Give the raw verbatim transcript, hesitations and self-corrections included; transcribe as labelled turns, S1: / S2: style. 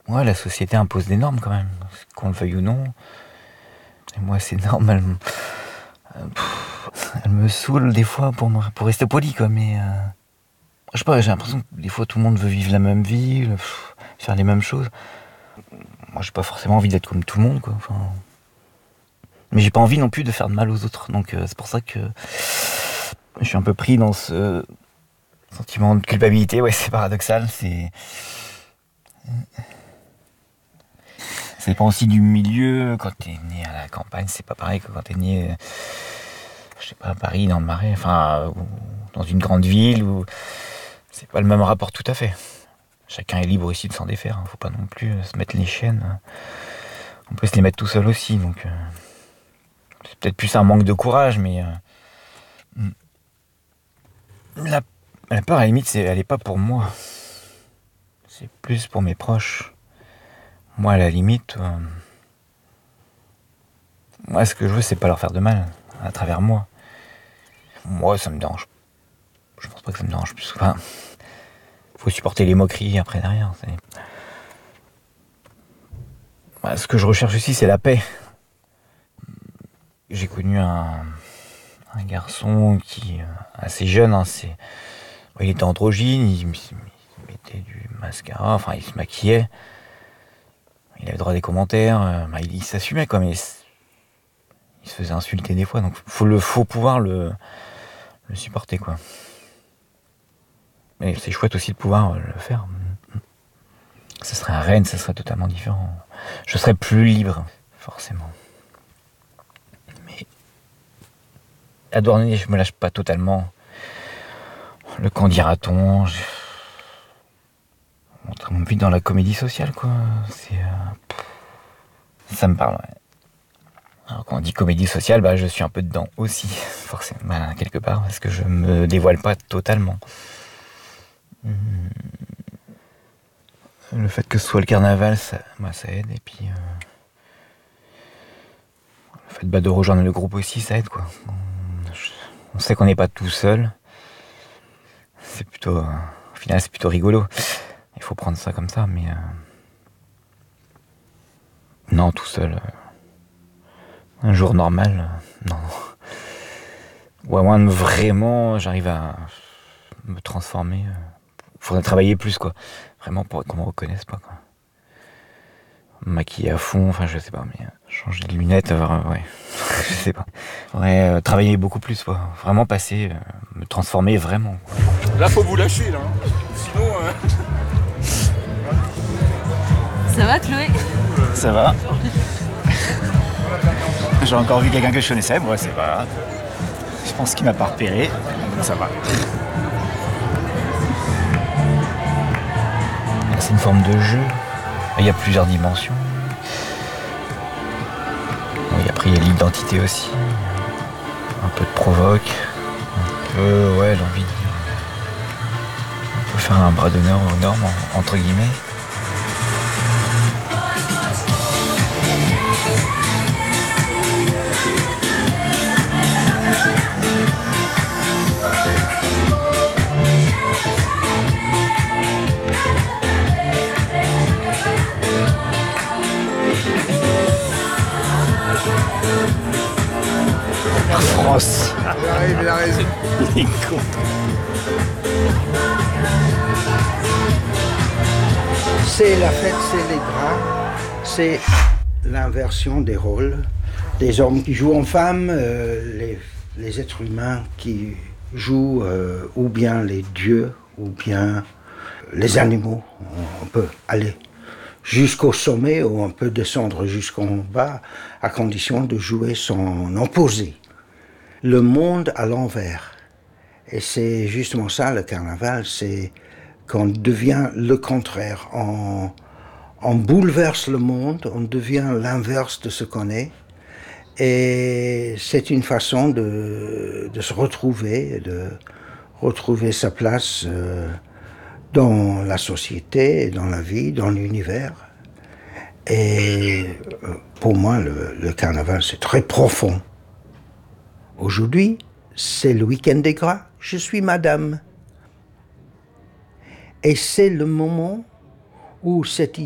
S1: Ouais, la société impose des normes quand même, qu'on le veuille ou non. Et moi, ces normes, elles, me- euh, pff, elles me saoulent des fois pour, me- pour rester poli, quoi. Mais euh, je sais pas, j'ai l'impression que des fois tout le monde veut vivre la même vie, le- pff, faire les mêmes choses. Moi, j'ai pas forcément envie d'être comme tout le monde, quoi. Enfin, mais j'ai pas envie non plus de faire de mal aux autres. Donc euh, c'est pour ça que je suis un peu pris dans ce sentiment de culpabilité. Ouais, c'est paradoxal. C'est Ça dépend aussi du milieu. Quand t'es né à la campagne, c'est pas pareil que quand t'es né, je sais pas, à Paris, dans le Marais, enfin, ou dans une grande ville, où c'est pas le même rapport tout à fait. Chacun est libre aussi de s'en défaire. Hein. Faut pas non plus se mettre les chaînes. On peut se les mettre tout seul aussi. Donc, euh, c'est peut-être plus un manque de courage, mais euh, la, la peur, à la limite, c'est, elle est pas pour moi. C'est plus pour mes proches. Moi, à la limite, euh, moi, ce que je veux, c'est pas leur faire de mal à travers moi. Moi, ça me dérange. Je pense pas que ça me dérange plus. Enfin, faut supporter les moqueries après derrière. C'est... Bah, ce que je recherche aussi, c'est la paix. J'ai connu un, un garçon qui, euh, assez jeune, hein, c'est... il était androgyne, il, il mettait du mascara, enfin, il se maquillait. Il avait le droit à des commentaires, euh, bah, il, il s'assumait, quoi, mais il se faisait insulter des fois. Donc, faut le, faut pouvoir le, le supporter, quoi. Mais c'est chouette aussi de pouvoir le faire. Ça serait à Rennes, ça serait totalement différent. Je serais plus libre, forcément. Mais à Douarnenez, je me lâche pas totalement. Le qu'en dira-t-on je... On vit dans la comédie sociale, quoi. C'est, euh... ça me parle, ouais. Alors quand on dit comédie sociale, bah, je suis un peu dedans aussi, forcément, bah, quelque part, parce que je me dévoile pas totalement. Mmh. Le fait que ce soit le carnaval, ça, bah, ça aide, et puis... Euh... Le fait bah, de rejoindre le groupe aussi, ça aide, quoi. On, on sait qu'on n'est pas tout seul. C'est plutôt... Euh... Au final, c'est plutôt rigolo. Il faut prendre ça comme ça, mais... Euh... Non, tout seul... Euh... Un jour normal, euh... non. Ou à moins de vraiment, j'arrive à me transformer. Il faudrait travailler plus, quoi. Vraiment pour qu'on me reconnaisse pas, quoi. Me maquiller à fond, enfin, je sais pas, mais changer de lunettes, euh, ouais. Je sais pas. Faudrait euh, travailler beaucoup plus, quoi. Vraiment passer, euh, me transformer vraiment, quoi.
S2: Là, faut vous lâcher, là. Sinon. Euh...
S3: Ça va, Chloé?
S1: Ça va. J'ai encore vu quelqu'un que je connaissais, moi, c'est pas grave. Je pense qu'il m'a pas repéré, donc ça va. C'est une forme de jeu. Il y a plusieurs dimensions. Bon, et après, il y a l'identité aussi. Un peu de provoque. Un peu, ouais, j'ai envie de dire. On peut faire un bras d'honneur aux normes, entre guillemets. France.
S2: Il arrive, il arrive.
S1: Il est con.
S4: C'est la fête célébrale, c'est l'inversion des rôles. Des hommes qui jouent en femmes, euh, les, les êtres humains qui jouent euh, ou bien les dieux ou bien les animaux. On peut aller jusqu'au sommet ou on peut descendre jusqu'en bas à condition de jouer son opposé. Le monde à l'envers. Et c'est justement ça le carnaval, c'est qu'on devient le contraire. On, on bouleverse le monde, on devient l'inverse de ce qu'on est. Et c'est une façon de, de se retrouver, de retrouver sa place euh, dans la société, dans la vie, dans l'univers. Et euh, pour moi, le, le carnaval, c'est très profond. Aujourd'hui, c'est le week-end des gras, je suis madame. Et c'est le moment où cette